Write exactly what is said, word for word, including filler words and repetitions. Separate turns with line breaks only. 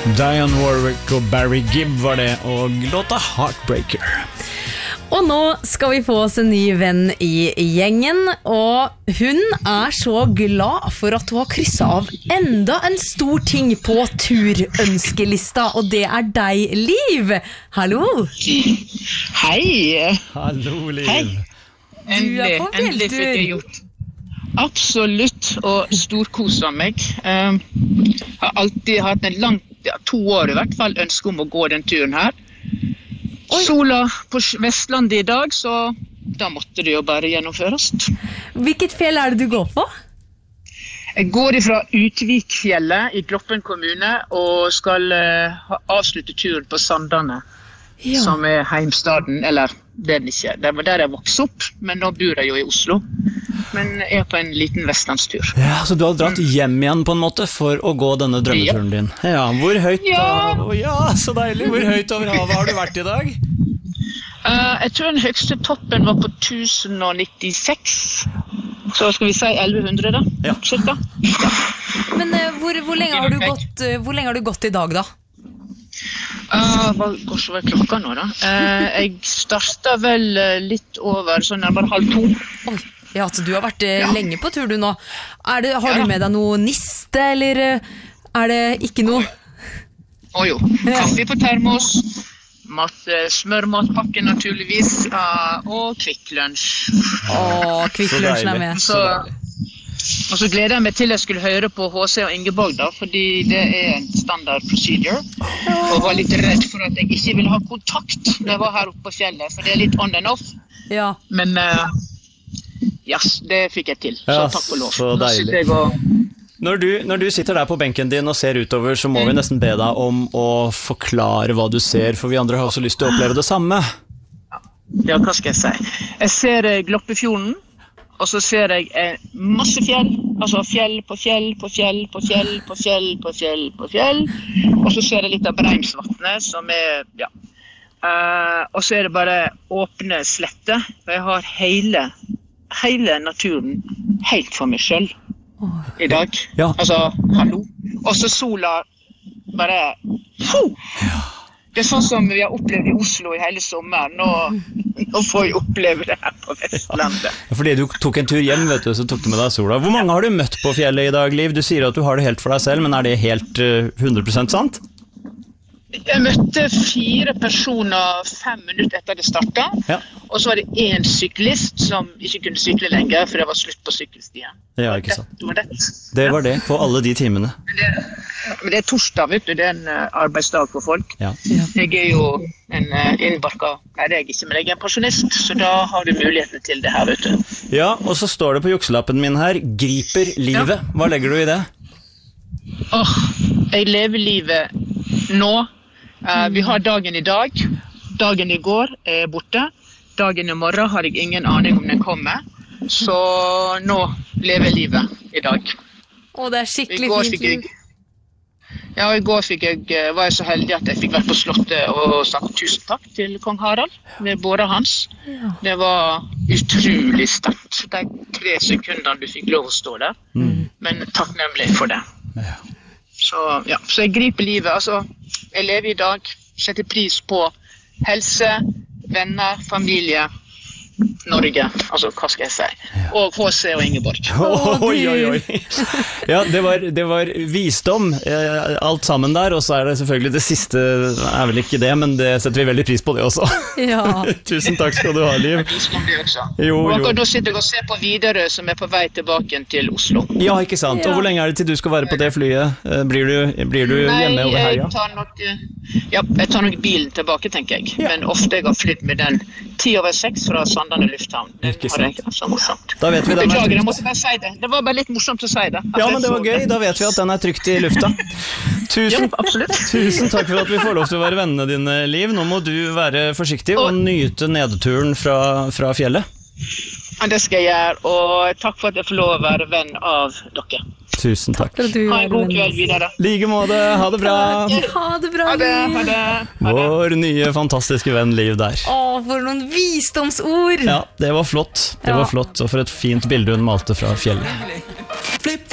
Dionne Warwick og Barry Gibb var det, og låta Heartbreaker.
Og nå skal vi få oss en ny venn i gjengen, og hun er så glad for at hun har krysset av enda en stor ting på turønskelista, og det er deg, Liv. Hallo.
Hei.
Hallo, Liv.
Hei.
Endelig,
endelig fikk jeg gjort. Absolutt, og storkosa meg. Um, har alltid hatt en lang, ja, to år i hvert fall, ønske om å gå den turen her. Oi. Sola på Vestlandet i dag, så da måtte det jo bare gjennomføres.
Hvilket fjell er det du går på?
Jeg går ifra Utvikfjellet i Gloppen kommune og skal uh, avslutte turen på Sandane, ja. Som er heimstaden, eller det er ikke. Det var der jeg vokste opp, men nå bor jeg jo i Oslo. Men jeg er på en liten vestlandstur.
Ja, så du har dratt hjem igjen på en måte for å gå denne drømmeturen din. Ja, hvor høyt,
ja.
Å, ja, så deilig. Hvor høyt over havet har du vært i dag?
Uh, jeg tror den høyeste toppen var på tusen nittiseks. Så skal vi si elleve hundre da,
ja.
Cirka. Ja.
Men uh, hvor, hvor, lenge har du gått, uh, hvor lenge har du gått i dag da?
Uh, hva går så vel klokka nå da? Uh, jeg startet vel uh, litt over, så nærmere halv to.
Oi. Ja, så du har vært uh,
ja.
lenge på tur du nå. Er det, har
ja.
du med deg noe niste, eller uh, er det ikke noe?
Å jo, kaffe på termos, mat, smørmatpakke naturligvis, uh, og Kvikk Lunsj.
Åh, Kvikk Lunsjen er med.
Så, og så gleder jeg meg til jeg skulle høre på H C og Ingeborg da, fordi det er en standard procedure. Og var litt redd for at jeg ikke ville ha kontakt når jeg var her oppe på fjellet, for det er litt on and off.
Ja.
Men uh, ja, yes, det fikk jeg til, så
ja,
takk og lov.
Så deilig.
Og...
Når, du, når du sitter der på benken din og ser utover, så må mm. vi nesten be deg om å forklare hva du ser, for vi andre har også lyst til å oppleve det samme.
Ja, hva skal jeg si? Jeg ser Gloppefjorden, og så ser jeg eh, masse fjell, altså fjell på fjell, på fjell, på fjell, på fjell, på fjell, på fjell, og så ser jeg litt av Breimsvatnet, som er, ja, uh, og så er det bare åpne slette, og jeg har hele, hele naturen helt for meg selv i dag.
Ja.
Altså, hallo. Og så sola bare, ho! Ja. Det er sånn som vi har opplevd i Oslo i hele sommeren. Nå, nå får vi oppleve det her på Vestlandet.
Ja, fordi du tok en tur hjem, vet du, så tok du med deg sola. Hvor mange har du møtt på fjellet i dag, Liv? Du sier at du har det helt for deg selv, men er det helt uh, hundre prosent sant?
Jeg møtte fire personer fem minutter etter det startet. Ja. Og så var det en syklist som ikke kunne sykle lenger, for det var slutt på sykkelstien.
Ja, ikke sant.
Det var det.
Det var det, på alle de timene.
Men det, men det er torsdag, vet du. Det er en uh, arbeidsdag for folk.
Ja.
Jeg er jo en uh, innbarka, nei det er jeg ikke, men jeg er en pensjonist, så da har du muligheten til det her, vet du.
Ja, og så står det på jukselappen min her, griper livet. Ja. Hva legger du i det?
Åh, oh, jeg lever livet nå. Uh, vi har dagen i dag, dagen i går er borte, dagen i morgen har jeg ingen aning om den kommer, så nå lever jeg livet i dag.
Å, det er skikkelig fint.
Jeg, ja, i går fikk jeg, var jeg så heldig at jeg fikk vært på slottet og sagt tusen takk til kong Harald med båret hans. Ja. Det var utrolig sterkt, de tre sekundene du fikk lov å stå der, mm. men takknemlig for det. Ja. Så, ja, så jeg griper livet, altså, jeg lever i dag, setter pris på helse, venner, familie, Norge, altså hva skal jeg si, ja. Og H C og Ingeborg.
Oh, oi, oi, oi. Ja, det var, det var visdom, eh, alt sammen der, og så er det selvfølgelig det siste, er vel ikke det, men det setter vi veldig pris på det også. Ja. Tusen takk skal du ha, Liv.
Visdom det også.
Jo,
og
jo.
Nå sitter jeg og ser på Widerøe som er på vei tilbake til Oslo.
Ja, ikke sant, ja. Og hvor lenge er det til du skal være på det flyet? Blir du, blir du
Nei,
hjemme over her, ja?
Nei, jeg tar nok, ja, jeg tar nok bilen tilbake, tenker jeg, ja. Men ofte jeg har flytt med den ti over seks fra Sandane lufthavn.
Ikke sant.
Så morsomt.
Da vet vi den er
Beklager,
trygt.
jeg måtte bare si det. Det var bare litt morsomt å si det.
Ja, men det var gøy. Da vet vi at den er trygt i lufta. Tusen,
ja,
tusen takk for at vi får lov til å være vennene dine, Liv. Nå må du være forsiktig og nyte nedturen fra, fra fjellet.
Ja, det skal jeg gjøre, og takk for at jeg får lov å være venn av dere.
Tusen takk.
takk
ha en god kveld videre.
Like måte, ha det bra.
Ha det bra,
ha det, ha det, ha det.
Vår nye fantastiske venn Liv der.
Åh, for noen visdomsord.
Ja, det var flott. Det
ja.
var flott, og for et fint bilde hun malte fra fjellet.